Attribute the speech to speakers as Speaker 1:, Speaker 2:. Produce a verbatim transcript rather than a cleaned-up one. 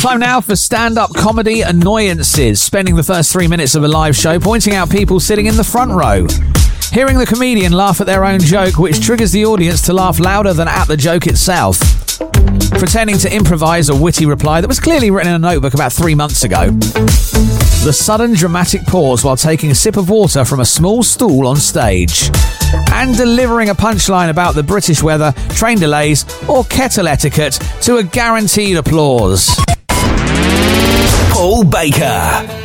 Speaker 1: Time now for stand-up comedy annoyances, spending the first three minutes of a live show pointing out people sitting in the front row. Hearing the comedian laugh at their own joke, which triggers the audience to laugh louder than at the joke itself. Pretending to improvise a witty reply that was clearly written in a notebook about three months ago. The sudden dramatic pause while taking a sip of water from a small stool on stage. And delivering a punchline about the British weather, train delays, or kettle etiquette to a guaranteed applause.
Speaker 2: Paul Baker.